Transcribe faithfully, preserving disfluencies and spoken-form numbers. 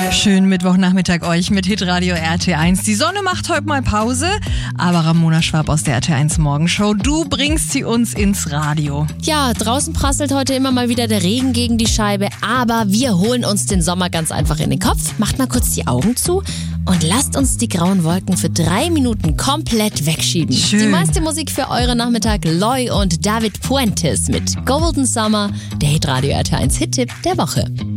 Schönen Mittwochnachmittag euch mit Hitradio R T eins. Die Sonne macht heute mal Pause, aber Ramona Schwab aus der R T eins Morgenshow, du bringst sie uns ins Radio. Ja, draußen prasselt heute immer mal wieder der Regen gegen die Scheibe, aber wir holen uns den Sommer ganz einfach in den Kopf. Macht mal kurz die Augen zu und lasst uns die grauen Wolken für drei Minuten komplett wegschieben. Schön. Die meiste Musik für euren Nachmittag, Loy und David Puentes mit Golden Summer, der Hitradio R T eins Hit-Tipp der Woche.